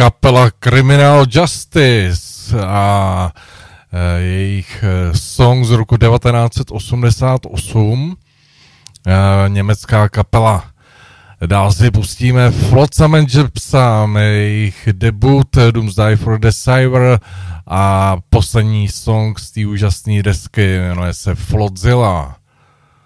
kapela Criminal Justice a jejich song z roku 1988. Německá kapela. Dál si pustíme Flotsam and Jetsam, jejich debut Doomsday for Decipher a poslední song z té úžasné desky jmenuje se Flotzilla.